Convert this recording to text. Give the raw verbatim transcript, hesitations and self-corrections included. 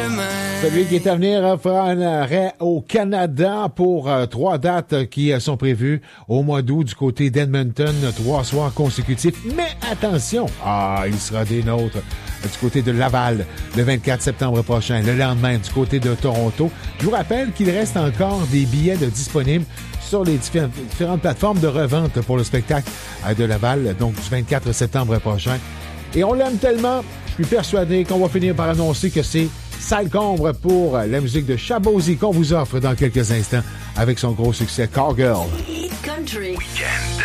Celui qui est à venir fera un arrêt au Canada pour euh, trois dates qui euh, sont prévues au mois d'août du côté d'Edmonton, trois soirs consécutifs. Mais attention, ah, il sera des nôtres euh, du côté de Laval le vingt-quatre septembre prochain, le lendemain du côté de Toronto. Je vous rappelle qu'il reste encore des billets de disponibles sur les diffé- différentes plateformes de revente pour le spectacle euh, de Laval, donc du vingt-quatre septembre prochain. Et on l'aime tellement, je suis persuadé qu'on va finir par annoncer que c'est Salcombre pour la musique de Shabozy qu'on vous offre dans quelques instants avec son gros succès Cowgirl. Country. Weekend.